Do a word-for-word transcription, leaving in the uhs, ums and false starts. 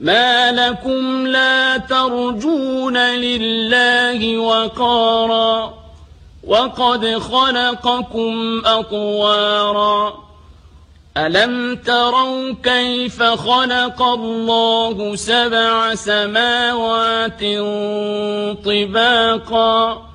ما لكم لا ترجون لله وقارا وقد خلقكم أطوارا ألم تروا كيف خلق الله سبع سماوات طباقا